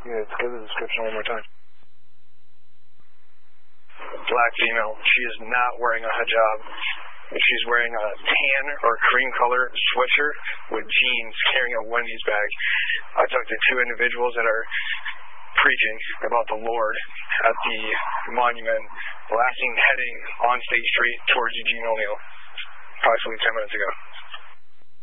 Yeah, let's give the description one more time. Black female. She is not wearing a hijab. She's wearing a tan or cream color sweatshirt with jeans, carrying a Wendy's bag. I talked to two individuals that are preaching about the Lord at the monument, heading on State Street towards Eugene O'Neill, approximately 10 minutes ago.